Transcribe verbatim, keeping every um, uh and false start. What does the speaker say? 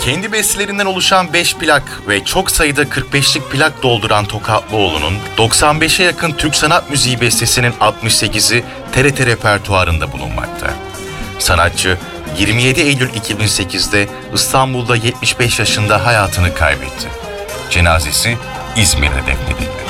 Kendi bestelerinden oluşan beş plak ve çok sayıda kırk beşlik plak dolduran Tokatlıoğlu'nun doksan beşe yakın Türk sanat müziği bestesinin altmış sekizi T R T repertuarında bulunmakta. Sanatçı yirmi yedi Eylül iki bin sekizde İstanbul'da yetmiş beş yaşında hayatını kaybetti. Cenazesi İzmir'de defnedildi.